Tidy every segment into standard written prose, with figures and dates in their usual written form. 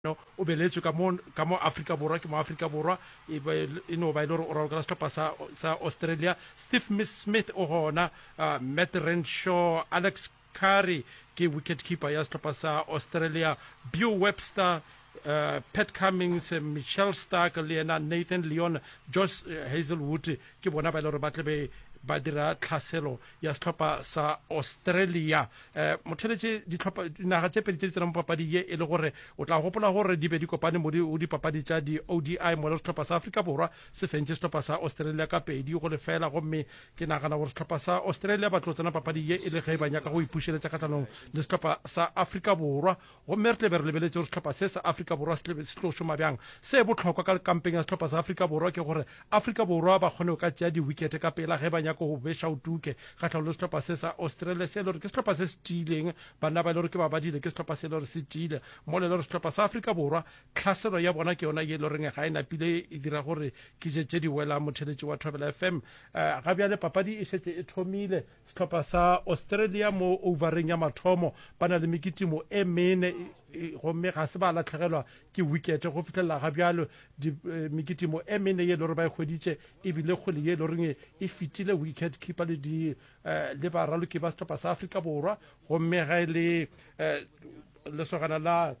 no o beletswe ka mo Africa Borwa ke mo Africa Borwa e no ba ile o ra ka setlhopha sa Australia. Steve Smith o hona, Matt Renshaw, Alex Curry ke wicket keeper ya setlhopha sa Australia, Beau Webster, Pat Cummins, Michelle Stark le yena, Nathan Lyon, Josh Hazelwood ke bona ba ile re batle ba dira tlhaselo ya setlhopha sa Australia. Motheletše ditlhopha dinaga tše pedi tše di tsenang papadi ye e le gore o tla gopola gore di be di kopane mo dipapadi tša di ODI mo le setlhopha sa Afrika Borwa se fentše setlhopha sa Australia ka pedi go lefela, gomme ke nagana gore setlhopha sa Australia ba tlo tsena papadi ye e le ge ba nyaka go ipušeletša kgatlhanong le setlhopha sa Afrika Borwa, gomme re tle be re lebeletse gore setlhopha se sa Afrika Borwa se tlo šoma bjang. Se botlhokwa ka kampeng ya setlhopha sa Afrika Borwa ke gore Afrika Borwa ba kgone ka tšea di-wicket ka pela ge ba nyaka go besha o tuke kgatlhanong le setlhopha se sa Australia se le gore ke setlhopha se se tiileng, banna ba ile gore ke ba badile ke setlhopha se le gore se tiile mo le gore setlhopha sa Afrika Borwa tlhaselo ya bona ke yona ye le goreng ga e napile e dira gore ke je di wela motheletši wa Thobela FM. Ga bjale papadi e šetse e thomile, setlhopha sa Australia mo overeng ya mathomo ba na le mekitimo e mene, gomme ga se ba latlhegelwa ke wicket go fitlhelela ga bjalo mekitimo e mene ye le gore ba e kgweditše ebile kgwele ye le goreng e fitile wicket keeper le baraloki ba setlhopha sa Afrika Borwa, gomme ga e le lesogana la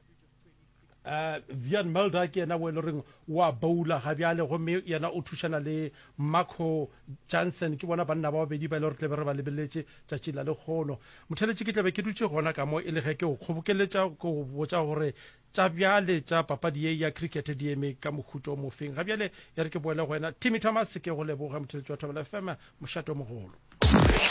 Vian Mulder ke yena o e le goreng wa boula ga bjale, gomme yena o thušana le Marco Johnson ke bona banna ba babedi ba ile gore tlebe re ba lebeletse tšatši la lekgono. Motheletši ke tlabe ke dutše gona ka mo e le ge ke o kgobokeletša ke go botša gore tša bjale tša papadi ye ya cricket di eme ka mokhuto mofeng. Ga bjale ya re ke boele go wena Timmy Thomas ke go leboga motheletši wa Thobela FM, mošato mogolo.